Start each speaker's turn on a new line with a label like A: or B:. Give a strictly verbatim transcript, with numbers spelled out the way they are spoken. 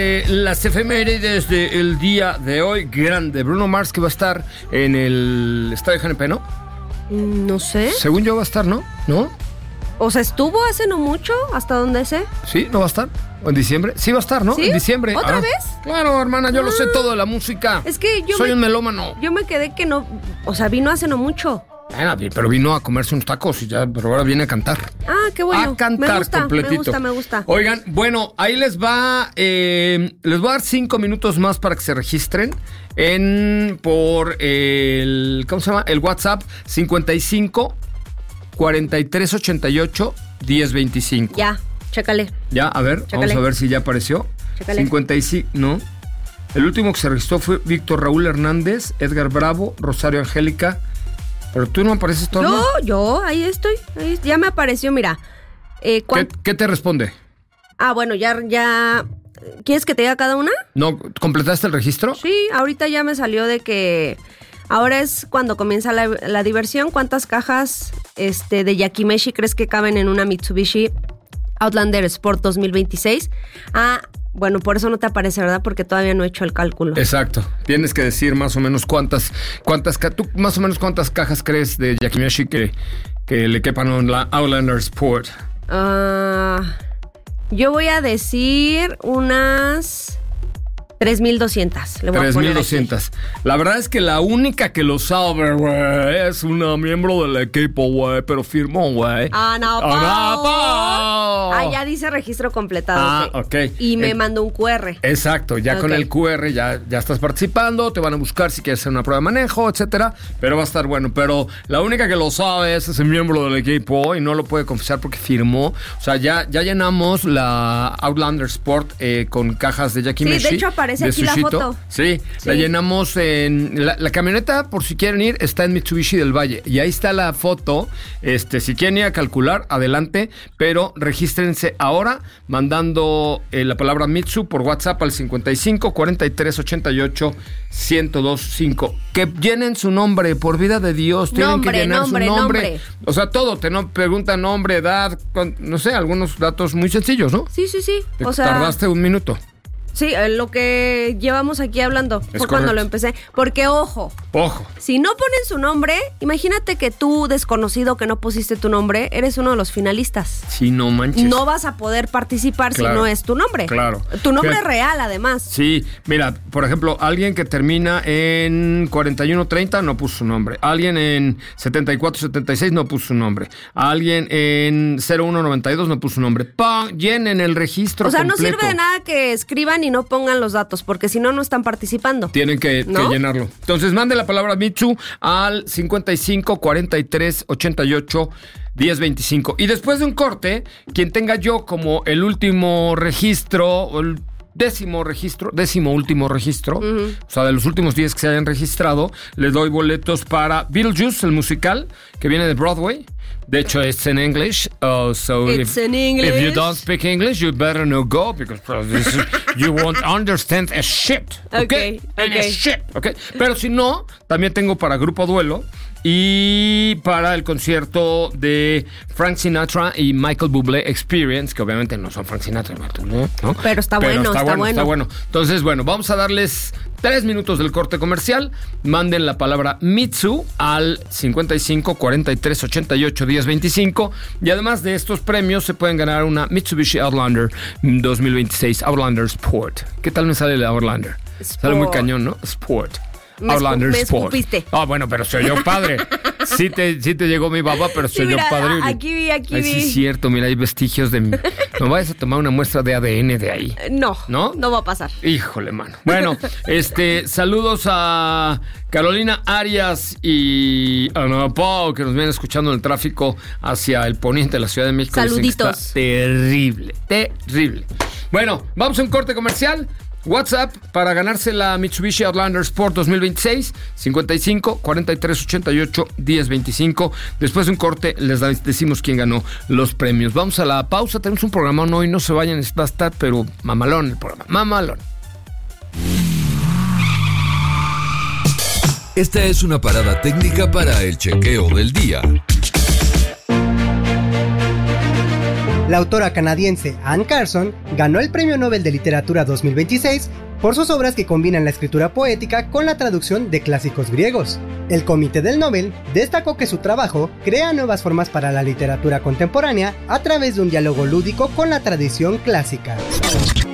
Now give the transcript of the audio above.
A: Eh, las efemérides del día de hoy, grande. Bruno Mars, que va a estar en el Estadio G N P, ¿no?
B: No sé.
A: Según yo va a estar, ¿no? ¿No?
B: O sea, estuvo hace no mucho, hasta donde sé.
A: ¿Sí? ¿No va a estar? ¿O en diciembre? Sí va a estar, ¿no?
B: ¿Sí?
A: En diciembre.
B: ¿Otra
A: ah,
B: vez?
A: Claro, hermana, yo ah, lo sé todo de la música.
B: Es que yo
A: Soy
B: me,
A: un melómano.
B: Yo me quedé que no... O sea, vino hace no mucho.
A: Bueno, pero vino a comerse unos tacos y ya, pero ahora viene a cantar.
B: Ah, qué bueno.
A: A cantar
B: me gusta,
A: completito.
B: Me gusta, me gusta.
A: Oigan, bueno, ahí les va, eh, les voy a dar cinco minutos más para que se registren en por el, ¿cómo se llama? El WhatsApp cincuenta y cinco cuarenta y tres ochenta y ocho diez veinticinco.
B: Ya, chécale.
A: Ya, a ver,
B: Chécale.
A: Vamos a ver si ya apareció.
B: Chécale.
A: cincuenta y cinco, no. El último que se registró fue Víctor Raúl Hernández, Edgar Bravo, Rosario Angélica. Pero tú no apareces todo.
B: Yo, yo, ahí estoy. Ahí, ya me apareció, mira. Eh,
A: ¿Qué, ¿Qué te responde?
B: Ah, bueno, ya, ya. ¿Quieres que te diga cada una?
A: ¿No completaste el registro?
B: Sí, ahorita ya me salió de que ahora es cuando comienza la, la diversión. ¿Cuántas cajas este, de Yakimeshi crees que caben en una Mitsubishi Outlander Sport dos mil veintiséis? Ah, bueno, por eso no te aparece, ¿verdad? Porque todavía no he hecho el cálculo.
A: Exacto. Tienes que decir más o menos cuántas, cuántas, tú más o menos cuántas cajas crees de Yakimeshi que, que le quepan a la Outlander Sport.
B: Uh, yo voy a decir unas tres mil doscientas.
A: tres mil doscientas. La verdad es que la única que lo sabe, güey, es una miembro del equipo, güey, pero firmó, güey.
B: Ana Pao.
A: Ana Pao.
B: Ah, ya dice registro completado.
A: Ah,
B: ok.
A: okay.
B: Y me
A: eh,
B: mandó un Q R.
A: Exacto, ya okay. Con el Q R ya, ya estás participando, te van a buscar si quieres hacer una prueba de manejo, etcétera, pero va a estar bueno. Pero la única que lo sabe es ese miembro del equipo y no lo puede confesar porque firmó. O sea, ya, ya llenamos la Outlander Sport eh, con cajas de Yakimeshi.
B: Sí, de hecho aparece aquí
A: Sushito.
B: La foto.
A: Sí, sí, la llenamos en... La, la camioneta, por si quieren ir, está en Mitsubishi del Valle. Y ahí está la foto. Este, si quieren ir a calcular, adelante. Pero regístrense ahora mandando eh, la palabra Mitsu por WhatsApp al cincuenta y cinco cuarenta y tres ochenta y ocho ciento dos cinco. Que llenen su nombre, por vida de Dios. Tienen
B: nombre,
A: que llenar
B: nombre,
A: su nombre.
B: nombre.
A: O sea, todo. Te no, preguntan nombre, edad, con, no sé, algunos datos muy sencillos, ¿no?
B: Sí, sí, sí.
A: Te
B: o sea,
A: tardaste un minuto.
B: Sí, lo que llevamos aquí hablando fue cuando lo empecé. Porque, ojo,
A: ojo,
B: si no ponen su nombre, imagínate que tú, desconocido que no pusiste tu nombre, eres uno de los finalistas.
A: Sí, no manches.
B: No vas a poder participar claro, si no es tu nombre.
A: Claro.
B: Tu nombre
A: Fíjate.
B: real, además.
A: Sí, mira, por ejemplo, alguien que termina en cuarenta y uno treinta no puso su nombre. Alguien en setenta y cuatro setenta y seis no puso su nombre. Alguien en cero uno noventa y dos no puso su nombre. ¡Pam! Llenen el registro
B: O sea,
A: completo.
B: No sirve de nada que escriban y no pongan los datos, porque si no, no están participando.
A: Tienen que,
B: ¿no?
A: que llenarlo. Entonces, mande la palabra Mitsu al cincuenta y cinco cuarenta y tres ochenta y ocho diez veinticinco. Y después de un corte, quien tenga yo como el último registro, el décimo registro, décimo último registro, uh-huh. o sea, de los últimos diez que se hayan registrado, les doy boletos para Beetlejuice, el musical, que viene de Broadway. De hecho, it's in English, uh, so
B: it's
A: if,
B: in English.
A: if you don't speak English, you better not go because this is, you won't understand a shit. Okay,
B: okay, okay.
A: A shit, okay. Pero si no, también tengo para Grupo Duelo y para el concierto de Frank Sinatra y Michael Bublé Experience, que obviamente no son Frank Sinatra, ¿no?
B: Pero está
A: Pero
B: bueno,
A: está,
B: está
A: bueno,
B: bueno.
A: Está bueno. Entonces, bueno, vamos a darles tres minutos del corte comercial. Manden la palabra Mitsu al cincuenta y cinco cuarenta y tres ochenta y ocho diez veinticinco. Y además de estos premios, se pueden ganar una Mitsubishi Outlander dos mil veintiséis Outlander Sport. ¿Qué tal me sale la Outlander?
B: Sport.
A: Sale muy cañón, ¿no? Sport.
B: Me
A: Outlander
B: escu- me
A: Sport.
B: escupiste.
A: Ah, bueno, pero soy yo padre. Sí te, sí te llegó mi baba, pero soy
B: sí, mira,
A: yo padre.
B: Aquí vi, aquí
A: Ay,
B: vi.
A: sí es cierto, mira, hay vestigios de mi... ¿No vayas a tomar una muestra de A D N de ahí?
B: No,
A: ¿no?
B: No va a pasar.
A: Híjole, mano. Bueno, este, saludos a Carolina Arias y Ana Pao, que nos vienen escuchando en el tráfico hacia el poniente de la Ciudad de México.
B: Saluditos.
A: Está terrible, terrible. Bueno, vamos a un corte comercial. WhatsApp para ganarse la Mitsubishi Outlander Sport dos mil veintiséis, cincuenta y cinco cuarenta y tres ochenta y ocho diez veinticinco. Después de un corte les decimos quién ganó los premios. Vamos a la pausa, tenemos un programa hoy, no se vayan, va a estar, pero mamalón el programa, mamalón.
C: Esta es una parada técnica para el chequeo del día.
D: La autora canadiense Anne Carson ganó el Premio Nobel de Literatura dos mil veintiséis por sus obras que combinan la escritura poética con la traducción de clásicos griegos. El Comité del Nobel destacó que su trabajo crea nuevas formas para la literatura contemporánea a través de un diálogo lúdico con la tradición clásica.